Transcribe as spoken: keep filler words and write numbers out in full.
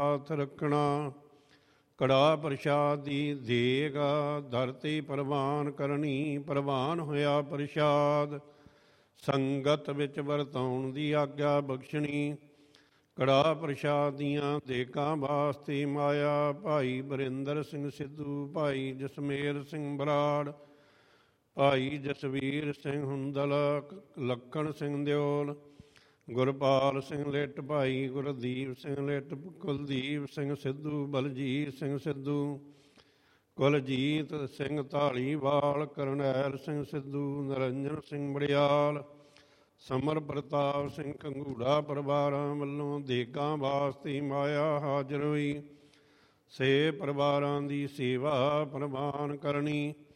ਹਾਥ ਰੱਖਣਾ। ਕੜਾ ਪ੍ਰਸ਼ਾਦ ਦੀ ਦੇਗ ਧਰਤੀ ਪ੍ਰਵਾਨ ਕਰਨੀ, ਪ੍ਰਵਾਨ ਹੋਇਆ ਪ੍ਰਸ਼ਾਦ ਸੰਗਤ ਵਿੱਚ ਵਰਤਾਉਣ ਦੀ ਆਗਿਆ ਬਖਸ਼ਣੀ। ਕੜਾ ਪ੍ਰਸ਼ਾਦ ਦੀਆਂ ਦੇਗਾਂ ਵਾਸਤੇ ਮਾਇਆ ਭਾਈ ਵਰਿੰਦਰ ਸਿੰਘ ਸਿੱਧੂ, ਭਾਈ ਜਸਮੇਰ ਸਿੰਘ ਬਰਾੜ, ਭਾਈ ਜਸਵੀਰ ਸਿੰਘ ਹੁੰਦਲ, ਲੱਖਣ ਸਿੰਘ ਦਿਓਲ, ਗੁਰਪਾਲ ਸਿੰਘ ਲਿੱਟ, ਭਾਈ ਗੁਰਦੀਪ ਸਿੰਘ ਲਿੱਟ, ਕੁਲਦੀਪ ਸਿੰਘ ਸਿੱਧੂ, ਬਲਜੀਤ ਸਿੰਘ ਸਿੱਧੂ, ਕੁਲਜੀਤ ਸਿੰਘ ਧਾਲੀਵਾਲ, ਕਰਨੈਲ ਸਿੰਘ ਸਿੱਧੂ, ਨਰਿੰਜਨ ਸਿੰਘ ਬੜਿਆਲ, ਸਮਰ ਪ੍ਰਤਾਪ ਸਿੰਘ ਕੰਗੂੜਾ ਪਰਿਵਾਰਾਂ ਵੱਲੋਂ ਦੇਗਾਂ ਵਾਸਤੇ ਮਾਇਆ ਹਾਜ਼ਰ ਹੋਈ। ਸੇ ਪਰਿਵਾਰਾਂ ਦੀ ਸੇਵਾ ਪ੍ਰਵਾਨ ਕਰਨੀ।